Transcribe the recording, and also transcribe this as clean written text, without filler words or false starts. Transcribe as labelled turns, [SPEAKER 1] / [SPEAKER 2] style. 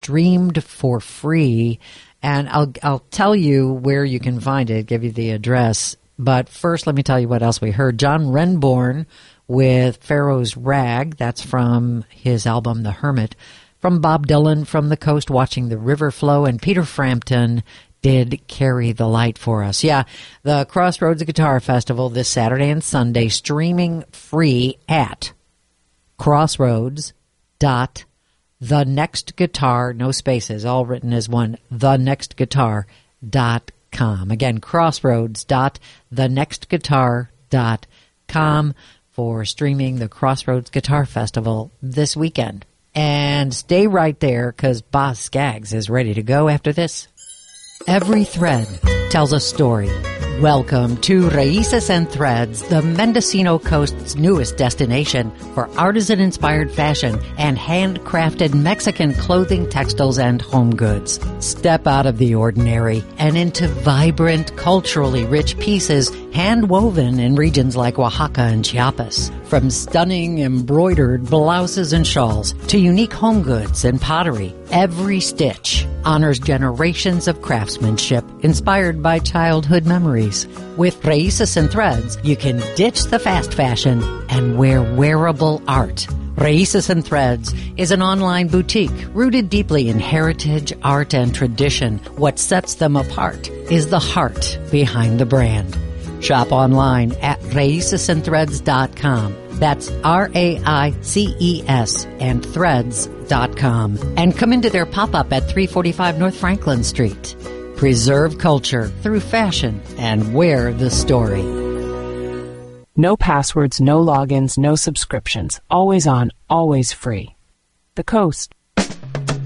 [SPEAKER 1] streamed for free. And I'll tell you where you can find it, give you the address. But first, let me tell you what else we heard. John Renbourn with Pharaoh's Rag. That's from his album, The Hermit. From Bob Dylan, From the Coast, Watching the River Flow. And Peter Frampton did Carry the Light for us. Yeah, the Crossroads Guitar Festival this Saturday and Sunday, streaming free at crossroads.thenextguitar, no spaces, all written as one, thenextguitar.com. Again, crossroads.thenextguitar.com for streaming the Crossroads Guitar Festival this weekend. And stay right there because Boz Scaggs is ready to go after this. Every thread tells a story. Welcome to Raíces and Threads, the Mendocino Coast's newest destination for artisan-inspired fashion and handcrafted Mexican clothing, textiles, and home goods. Step out of the ordinary and into vibrant, culturally rich pieces hand-woven in regions like Oaxaca and Chiapas. From stunning embroidered blouses and shawls to unique home goods and pottery, every stitch honors generations of craftsmanship inspired by childhood memories. With Raíces and Threads, you can ditch the fast fashion and wear wearable art. Raíces and Threads is an online boutique rooted deeply in heritage, art, and tradition. What sets them apart is the heart behind the brand. Shop online at raicesandthreads.com. That's RAICES and threads.com. And come into their pop-up at 345 North Franklin Street. Preserve culture through fashion and wear the story.
[SPEAKER 2] No passwords, no logins, no subscriptions. Always on, always free. The Coast.